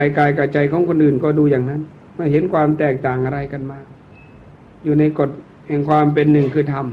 กายกับใจของคนอื่นก็ดูอย่างนั้นไม่เห็นความแตกต่างอะไรกันมาอยู่ในกฎแห่งความเป็นหนึ่งคือธรรม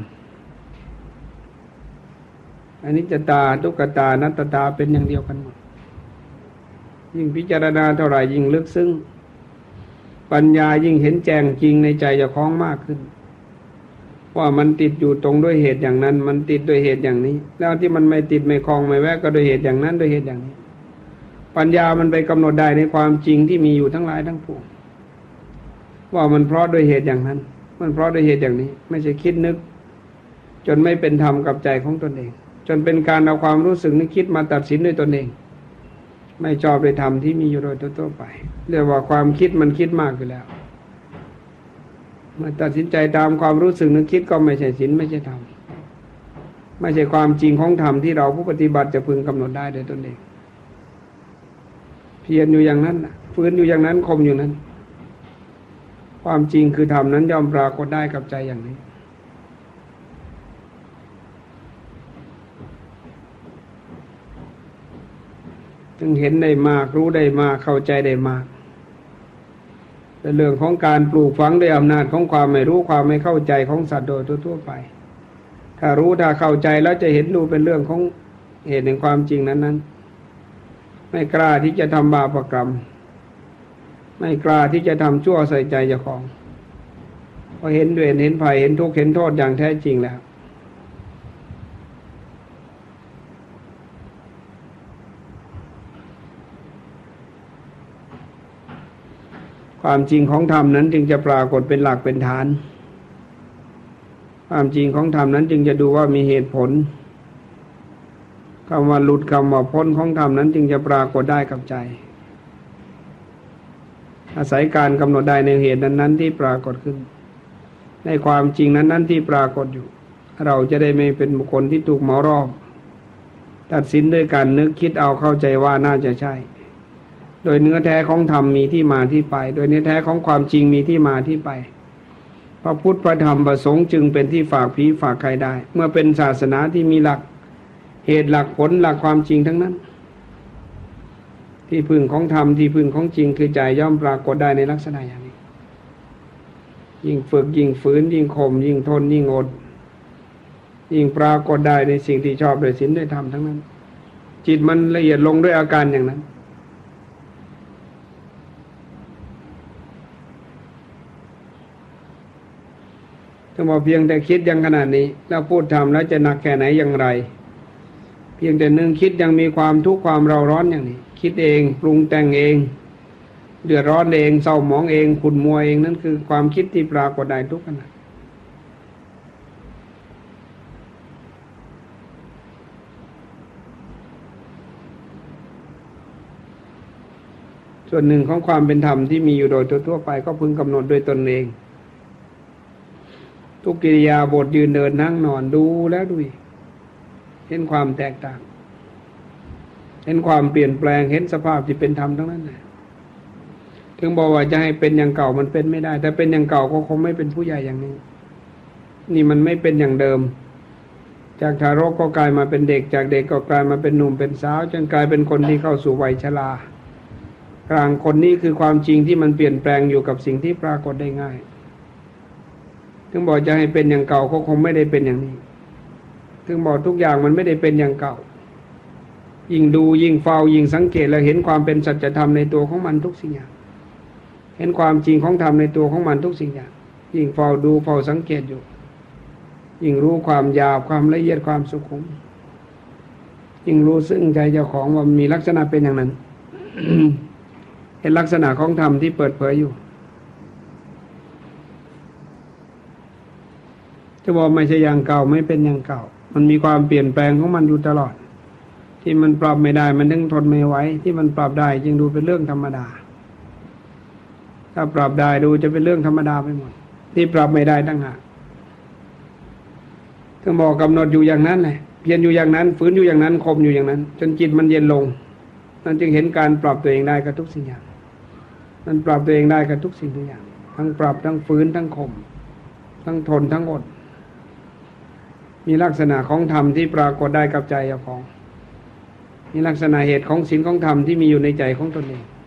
อนิจจตาทุกขตาอนัตตาเป็นอย่างเดียวกันหมดยิ่งพิจารณาเท่าไหร่ยิ่งลึกซึ้งปัญญายิ่งเห็นแจ้งจริงในใจเจ้าของมากขึ้นว่ามันติดอยู่ตรงด้วยเหตุอย่างนั้นมันติดด้วยเหตุอย่างนี้แล้วที่มันไม่ติดไม่คล้องไม่แวะก็ด้วยเหตุอย่างนั้นด้วยเหตุอย่างนี้ปัญญามันไปกำหนดได้ในความจริงที่มีอยู่ทั้งหลายทั้งปวงว่ามันเพราะด้วยเหตุอย่างนั้นมันเพราะด้วยเหตุอย่างนี้ไม่ใช่คิดนึกจนไม่เป็นธรรมกับใจของตนเองจนเป็นการเอาความรู้สึกนึกคิดมาตัดสินด้วยตนเองไม่ชอบด้วยธรรมที่มีอยู่โดยทั่วไปเรียกว่าความคิดมันคิดมากอยู่แล้วเมื่อตัดสินใจตามความรู้สึกนึกคิดก็ไม่ใช่ศีลไม่ใช่ธรรมไม่ใช่ความจริงของธรรมที่เราผู้ปฏิบัติจะพึงกำหนดได้โดยตนเองเพียรอยู่อย่างนั้นฝืนอยู่อย่างนั้นข่มอยู่นั้นความจริงคือธรรมนั้นย่อมปรากฏได้กับใจอย่างนี้จึงเห็นได้มากรู้ได้มากเข้าใจได้มากเป็นเรื่องของการปลูกฝังด้วยอำนาจของความไม่รู้ความไม่เข้าใจของสัตว์โดยทั่วไปถ้ารู้ถ้าเข้าใจแล้วจะเห็นดูเป็นเรื่องของเหตุแห่งความจริงนั้นไม่กล้าที่จะทำบาปกรรมไม่กล้าที่จะทำชั่วใส่ใจเจ้าของพอเห็นเวรเห็นภัยเห็นทุกข์เห็นโทษอย่างแท้จริงแล้วความจริงของธรรมนั้นจึงจะปรากฏเป็นหลักเป็นฐานความจริงของธรรมนั้นจึงจะดูว่ามีเหตุผลคำว่าหลุดคำว่าพ้นของธรรมนั้นจึงจะปรากฏได้กับใจอาศัยการกำหนดได้ในเหตุนั้นๆที่ปรากฏขึ้นในความจริงนั้นๆที่ปรากฏอยู่เราจะได้ไม่เป็นบุคคลที่ถูกเหมารอบตัดสินด้วยการนึกคิดเอาเข้าใจว่าน่าจะใช่โดยเนื้อแท้ของธรรมมีที่มาที่ไปโดยเนื้อแท้ของความจริงมีที่มาที่ไปพระพุทธพระธรรมพระสงฆ์จึงเป็นที่ฝากผีฝากใครได้เมื่อเป็นศาสนาที่มีหลักเหตุหลักผลหลักความจริงทั้งนั้นที่พึ่งของธรรมที่พึ่งของจริงคือใจย่อมปรากฏได้ในลักษณะอย่างนี้ยิ่งฝึกยิ่งฝืนยิ่งข่มยิ่งทนยิ่งอดยิ่งปรากฏได้ในสิ่งที่ชอบโดยศีลด้วยธรรมทั้งนั้นจิตมันละเอียดลงด้วยอาการอย่างนั้นถ้าบอกเพียงแต่คิดอย่างขนาดนี้แล้วพูดทำแล้วจะหนักแค่ไหนอย่างไรเพียงแต่นึงคิดยังมีความทุกข์ความเร่าร้อนอย่างนี้คิดเองปรุงแต่งเองเดือดร้อนเองเศร้าหมองเองขุ่นมัวเองนั่นคือความคิดที่ปรากฏได้ทุกขณะส่วนหนึ่งของความเป็นธรรมที่มีอยู่โดยทั่วไปก็พึงกำหนดด้วยตนเองทุกกิริยาบทยืนเดินนั่งนอนดูแล้วดูเห็นความแตกต่างเห็นความเปลี่ยนแปลงเห็นสภาพที่เป็นธรรมทั้งนั้นแหละถึงบอกว่าจะให้เป็นอย่างเก่ามันเป็นไม่ได้แต่เป็นอย่างเก่าก็คงไม่เป็นผู้ใหญ่อย่างนี้นี่มันไม่เป็นอย่างเดิมจากทารกก็กลายมาเป็นเด็กจากเด็กก็กลายมาเป็นหนุ่มเป็นสาวจนกลายเป็นคนที่เข้าสู่วัยชรากลางคนนี้คือความจริงที่มันเปลี่ยนแปลงอยู่กับสิ่งที่ปรากฏได้ง่ายถึงบอกจะให้เป็นอย่างเก่าก็คงไม่ได้เป็นอย่างนี้ถึงบอกทุกอย่างมันไม่ได้เป็นอย่างเก่ายิ่งดูยิ่งเฝ้ายิ่งสังเกตแล้วเห็นความเป็นสัจธรรมในตัวของมันทุกสิ่งอย่างเห็นความจริงของธรรมในตัวของมันทุกสิ่งอย่างยิ่งเฝ้าดูเฝ้าสังเกตอยู่ยิ่งรู้ความหยาบความละเอียดความสุขุมยิ่งรู้ซึ่งใจเจ้าของว่ามีลักษณะเป็นอย่างนั้น เห็นลักษณะของธรรมที่เปิดเผยอยู่จะบอกไม่ใช่อย่างเก่าไม่เป็นอย่างเก่ามันมีความเปลี่ยนแปลงของมันอยู่ตลอดที่มันปรับไม่ได้มันถึงทนไม่ไหวที่มันปรับได้จึงดูเป็นเรื่องธรรมดาถ้าปรับได้ดูจะเป็นเรื่องธรรมดาไปหมดที่ปรับไม่ได้ตั้งหากก็บอกกำหนดอยู่อย่างนั้นแหละเพียรอยู่อย่างนั้นฝืนอยู่อย่างนั้นข่มอยู่อย่างนั้นจนจิตมันเย็นลงมันจึงเห็นการปรับตัวเองได้กับทุกสิ่งอย่างมันปรับตัวเองได้กับทุกสิ่งทุกอย่างทั้งปรับทั้งฝืนทั้งข่มทั้งทนทั้งอดมีลักษณะของธรรมที่ปรากฏได้กับใจเจ้าของมีลักษณะเหตุของศีลของธรรมที่มีอยู่ในใจของตนเอง